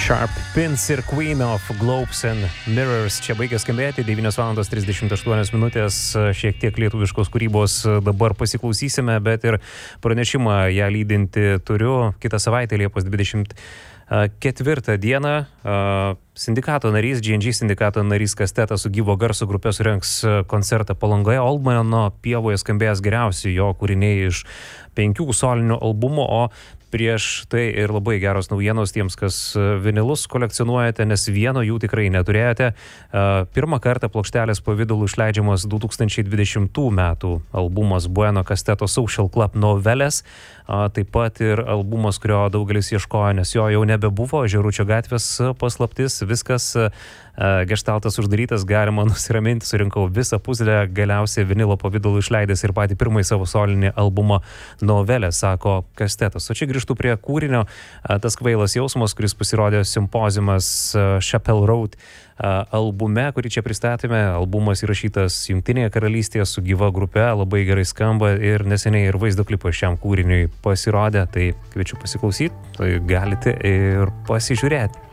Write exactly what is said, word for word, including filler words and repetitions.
Sharp Pins ir Queen of Globes and Mirrors. Čia baigia skambėti, devynios valandos trisdešimt aštuonios minutės, šiek tiek lietuviškos kūrybos dabar pasiklausysime, bet ir pranešimą ją lydinti turiu. Kitą savaitę, Liepos dvidešimt ketvirtą dieną, sindikato narys, G and G sindikato narys Kastetas su gyvo garso grupė surengs koncertą Palangoje. Oldmano pievoje skambėjęs geriausi jo kūriniai iš penkių solinių albumų, o prieš tai ir labai geros naujienos tiems, kas vinilus kolekcionuojate, nes vieno jų tikrai neturėjote. Pirmą kartą plokštelės pavidalu išleidžiamas du tūkstančiai dvidešimtų metų albumas Bueno Kasteto Social Club Novelės, taip pat ir albumas, kurio daugelis ieškojo, nes jo jau nebebuvo, Žėručio gatvės paslaptis, viskas geštaltas uždarytas, galima nusiraminti, surinkau visą puzlę, galiausiai vinilo pavidalu išleidęs ir patį pirmąjį savo solinį albumą Novelę, sako Kastetas. O čia grįžtu prie kūrinio, tas kvailas jausmas, kuris pasirodė Simpoziumas Chapel Road albume, kurį čia pristatėme. Albumas įrašytas Jungtinėje karalystėje su gyva grupe, labai gerai skamba ir neseniai ir vaizdo klipas šiam kūriniui pasirodė, tai kviečiu pasiklausyti, tai galite ir pasižiūrėti.